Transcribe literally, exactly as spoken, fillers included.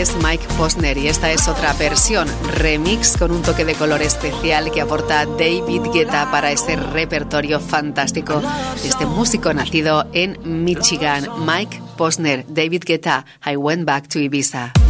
es Mike Posner y esta es otra versión, remix con un toque de color especial que aporta David Guetta para este repertorio fantástico de este músico nacido en Michigan, Mike Posner. David Guetta, I Went Back to Ibiza.